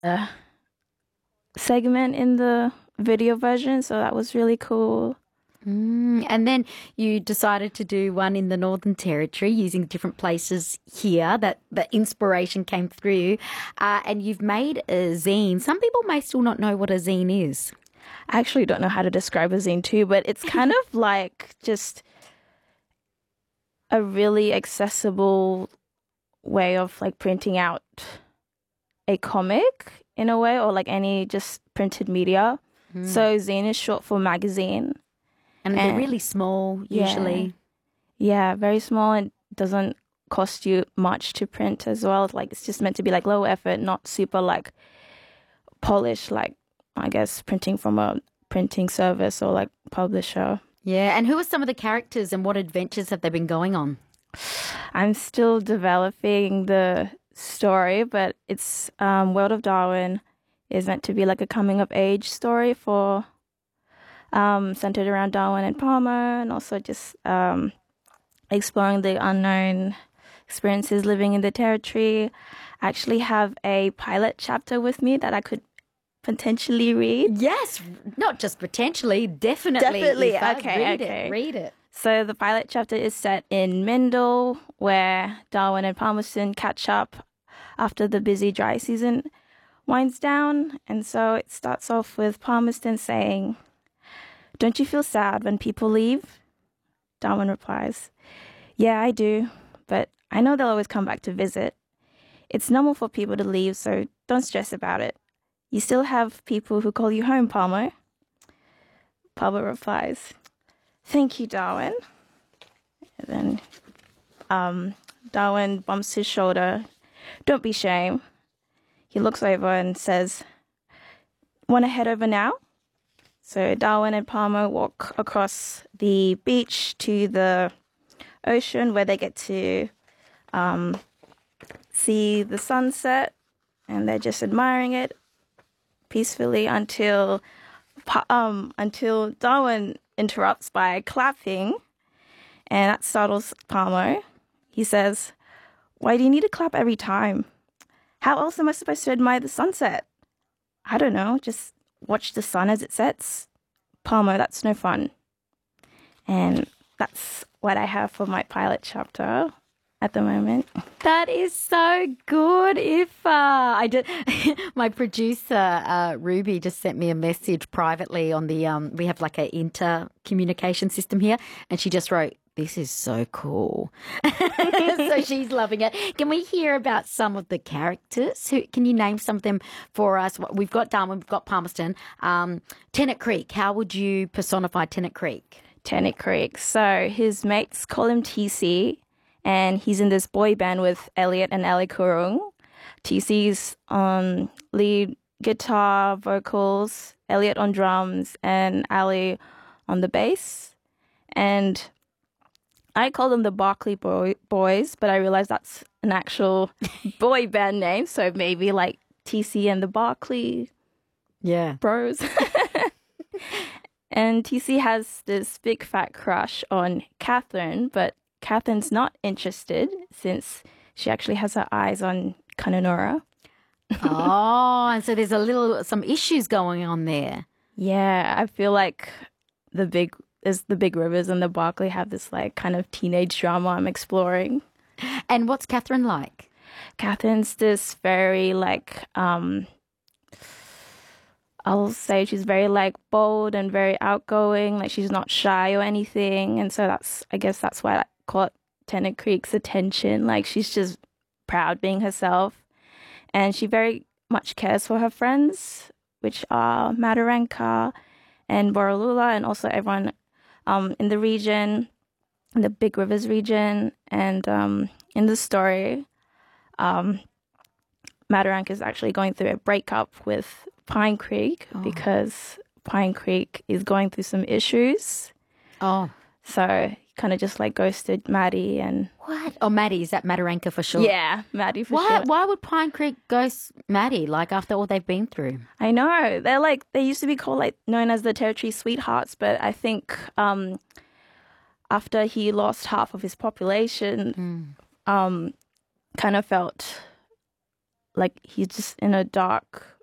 uh, segment in the video version, so that was really cool. And then you decided to do one in the Northern Territory using different places here that the inspiration came through. And you've made a zine. Some people may still not know what a zine is. I actually don't know how to describe a zine too, but it's kind of like just a really accessible way of like printing out a comic in a way, or like any just printed media. So zine is short for magazine. And they're really small usually. Yeah, very small and doesn't cost you much to print as well. Like it's just meant to be like low effort, not super like polished, like I guess printing from a printing service or like publisher. Yeah. And who are some of the characters and what adventures have they been going on? I'm still developing the story, but it's World of Darwin is meant to be like a coming of age story for centered around Darwin and Palmer, and also just exploring the unknown experiences living in the territory. I actually have a pilot chapter with me that I could potentially read. Yes, not just potentially, definitely. Definitely. Eva. Okay, Read okay. it. Read it. So the pilot chapter is set in Mindle, where Darwin and Palmerston catch up after the busy dry season winds down. And so it starts off with Palmerston saying, "Don't you feel sad when people leave?" Darwin replies, "Yeah, I do, but I know they'll always come back to visit. It's normal for people to leave, so don't stress about it. You still have people who call you home, Palmer." Palmer replies, "Thank you, Darwin." And then Darwin bumps his shoulder. "Don't be ashamed." He looks over and says, "Want to head over now?" So Darwin and Palmer walk across the beach to the ocean where they get to see the sunset, and they're just admiring it peacefully until Darwin interrupts by clapping, and that startles Palmer. He says, "Why do you need to clap every time? How else am I supposed to admire the sunset?" "I don't know, just watch the sun as it sets." "Palmer, that's no fun." And that's what I have for my pilot chapter at the moment. That is so good. If I did, my producer Ruby just sent me a message privately on the we have like a inter-communication system here, and she just wrote, "This is so cool." So she's loving it. Can we hear about some of the characters? Can you name some of them for us? We've got Darwin, we've got Palmerston. Tennant Creek. How would you personify Tennant Creek? Tennant Creek. So his mates call him TC, and he's in this boy band with Elliot and Ali Kurung. TC's on lead guitar, vocals, Elliot on drums, and Ali on the bass. And I call them the Barkley Boys, but I realize that's an actual boy band name, so maybe like TC and the Barkley Yeah. Bros. And TC has this big fat crush on Catherine, but Catherine's not interested since she actually has her eyes on Kananura. Oh, and so some issues going on there. Yeah, I feel like the big rivers and the Barkley have this like kind of teenage drama I'm exploring. And what's Catherine like? Catherine's this very like I'll say she's very like bold and very outgoing, like she's not shy or anything. And so I guess that's why I caught Tennant Creek's attention. Like she's just proud being herself, and she very much cares for her friends, which are Mataranka and Borroloola, and also everyone in the region, in the Big Rivers region. And in the story, Mataranka is actually going through a breakup with Pine Creek because Pine Creek is going through some issues. Oh. So he kind of just like ghosted Maddie and... What? Oh, Maddie. Is that Mataranka for sure? Yeah, Maddie for sure. Why would Pine Creek ghost Maddie, like after all they've been through? I know. They used to be called like known as the Territory Sweethearts, but I think after he lost half of his population, kind of felt like he's just in a dark